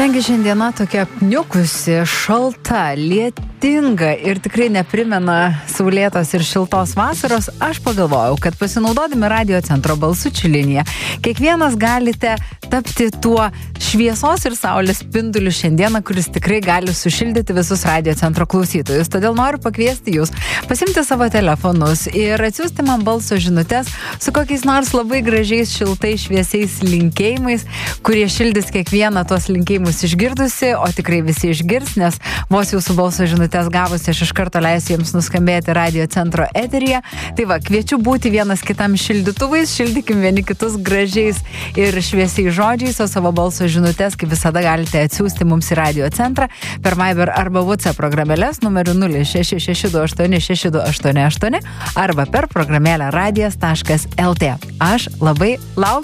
Kadangi šiandiena tokia apniukusi, šalta, lietinga ir tikrai neprimena saulėtos ir šiltos vasaros, aš pagalvojau, kad pasinaudodami Radio Centro balsučių liniją, kiekvienas galite tapti tuo šviesos ir saulės spinduliu šiandieną, kuris tikrai gali sušildyti visus Radio Centro klausytojus. Todėl noriu pakviesti jūs pasimti savo telefonus ir atsiųsti man balso žinutes su kokiais nors labai gražiais, šiltais, šviesiais linkėjimais, kurie šildys kiekvieną tuos linkėjimus išgirdusi, o tikrai visi išgirs, nes vos jūsų balso žinutes gavusi, aš iš karto leisiu jums nuskambėti Radio Centro eteryje. Tai va, kviečiu būti vienas kitam šildytuvais, šildykim vieni kitus gražiais ir šviesiais žodžiais, o savo balso žinutes, kaip visada, galite atsiųsti mums į Radio Centrą per Viber arba WhatsApp programėlės numeriu 0662866288 arba per programėlę radijas.lt. Aš labai laukiu